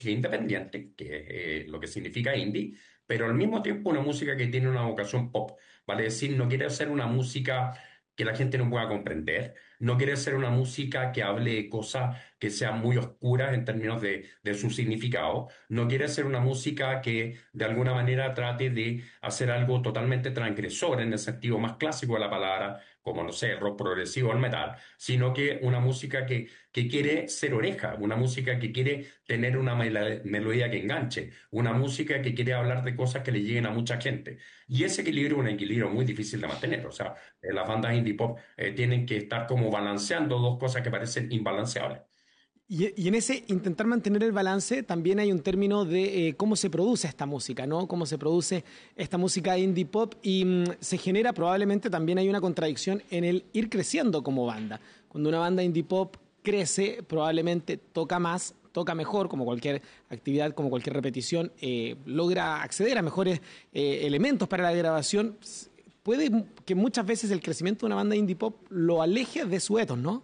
independiente, que es lo que significa indie, pero al mismo tiempo una música que tiene una vocación pop, vale decir, no quiere ser una música que la gente no pueda comprender, no quiere ser una música que hable de cosas que sean muy oscuras en términos de su significado, no quiere ser una música que de alguna manera trate de hacer algo totalmente transgresor en el sentido más clásico de la palabra, como no sé, el rock progresivo o el metal, sino que una música que quiere ser oreja, una música que quiere tener una melodía que enganche, una música que quiere hablar de cosas que le lleguen a mucha gente. Y ese equilibrio es un equilibrio muy difícil de mantener. O sea, las bandas indie pop tienen que estar como balanceando dos cosas que parecen imbalanceables. Y en ese intentar mantener el balance también hay un término de cómo se produce esta música, ¿no? Cómo se produce esta música indie pop y se genera probablemente también hay una contradicción en el ir creciendo como banda. Cuando una banda indie pop crece, probablemente toca más, toca mejor, como cualquier actividad, como cualquier repetición, logra acceder a mejores elementos para la grabación. Puede que muchas veces el crecimiento de una banda indie pop lo aleje de su ethos, ¿no?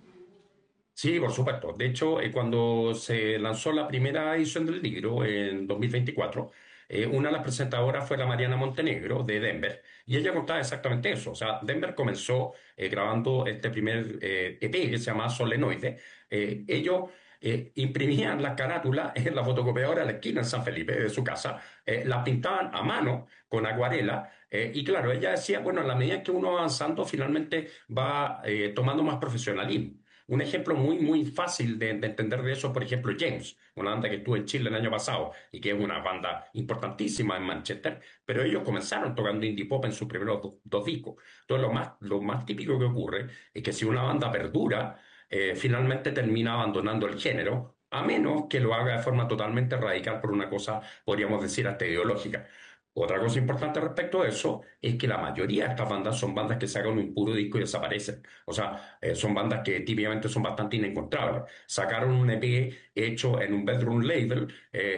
Sí, por supuesto. De hecho, cuando se lanzó la primera edición del libro en 2024, una de las presentadoras fue la Mariana Montenegro de Denver, y ella contaba exactamente eso. O sea, Denver comenzó grabando este primer EP que se llama Solenoide. Ellos imprimían las carátulas en la fotocopiadora de la esquina en San Felipe de su casa, las pintaban a mano con acuarela, y claro, ella decía, bueno, a la medida que uno va avanzando, finalmente va tomando más profesionalismo. Un ejemplo muy fácil de entender de eso, por ejemplo, James, una banda que estuvo en Chile el año pasado y que es una banda importantísima en Manchester, pero ellos comenzaron tocando indie pop en sus primeros dos discos. Entonces, lo más típico que ocurre es que si una banda perdura, finalmente termina abandonando el género, a menos que lo haga de forma totalmente radical por una cosa, podríamos decir, hasta ideológica. Otra cosa importante respecto a eso es que la mayoría de estas bandas son bandas que sacan un puro disco y desaparecen. O sea, son bandas que típicamente son bastante inencontrables. Sacaron un EP hecho en un bedroom label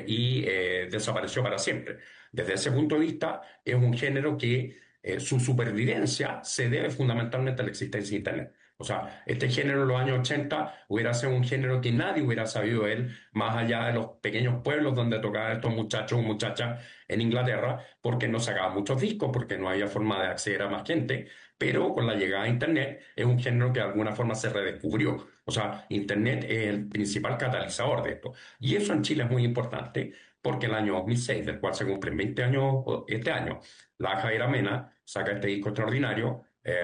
y desapareció para siempre. Desde ese punto de vista, es un género que su supervivencia se debe fundamentalmente a la existencia de Internet. O sea, este género en los años 80 hubiera sido un género que nadie hubiera sabido de él, más allá de los pequeños pueblos donde tocaban estos muchachos o muchachas en Inglaterra, porque no sacaban muchos discos, porque no había forma de acceder a más gente, pero con la llegada de Internet es un género que de alguna forma se redescubrió. O sea, Internet es el principal catalizador de esto. Y eso en Chile es muy importante, porque el año 2006, del cual se cumplen 20 años este año, la Javiera Mena saca este disco extraordinario,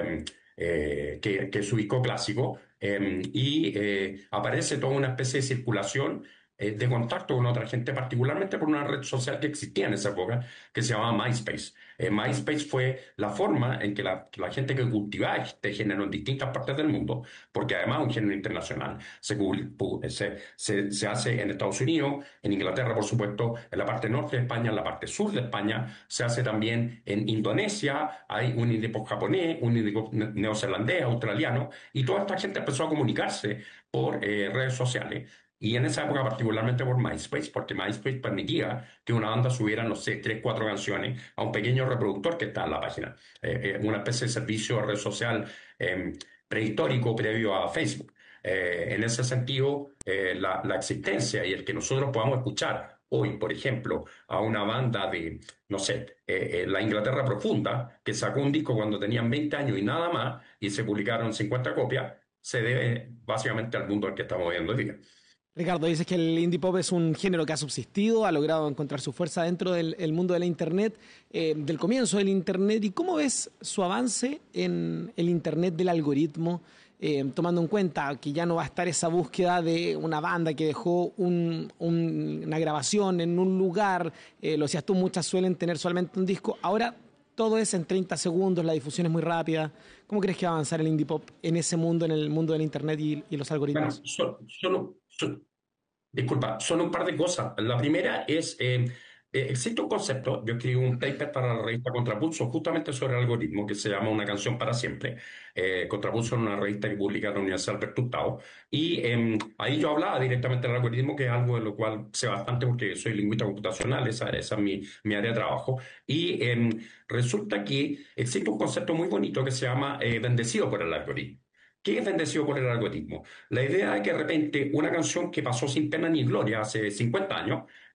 que es su disco clásico, y aparece toda una especie de circulación de contacto con otra gente, particularmente por una red social que existía en esa época, que se llamaba MySpace. MySpace fue la forma en que la gente que cultivaba este género en distintas partes del mundo, porque además es un género internacional, se hace en Estados Unidos, en Inglaterra, por supuesto, en la parte norte de España, en la parte sur de España, se hace también en Indonesia, hay un indie pop japonés, un indie pop neozelandés, australiano, y toda esta gente empezó a comunicarse por redes sociales. Y en esa época, particularmente por MySpace, porque MySpace permitía que una banda subiera, no sé, tres, cuatro canciones a un pequeño reproductor que está en la página. Una especie de servicio de red social eh, prehistórico previo a Facebook. En ese sentido, la existencia y el que nosotros podamos escuchar hoy, por ejemplo, a una banda de, no sé, la Inglaterra Profunda, que sacó un disco cuando tenían 20 años y nada más, y se publicaron 50 copias, se debe básicamente al mundo al que estamos viendo hoy día. Ricardo, dices que el indie pop es un género que ha subsistido, ha logrado encontrar su fuerza dentro del el mundo de la Internet, del comienzo del Internet. ¿Y cómo ves su avance en el Internet del algoritmo, tomando en cuenta que ya no va a estar esa búsqueda de una banda que dejó una grabación en un lugar? Lo decías tú, muchas suelen tener solamente un disco. Ahora todo es en 30 segundos, la difusión es muy rápida. ¿Cómo crees que va a avanzar el indie pop en ese mundo, en el mundo del Internet y los Bueno, algoritmos? disculpa, son un par de cosas. La primera es, existe un concepto, yo escribí un paper para la revista Contrapulso justamente sobre el algoritmo que se llama Una canción para siempre. Contrapulso es una revista que publica la Universidad Alberto Hurtado. Y ahí yo hablaba directamente del algoritmo, que es algo de lo cual sé bastante porque soy lingüista computacional, esa es mi área de trabajo. Y resulta que existe un concepto muy bonito que se llama bendecido por el algoritmo. ¿Qué es bendecido por el algoritmo? La idea es que de repente una canción que pasó sin pena ni gloria hace 50 años,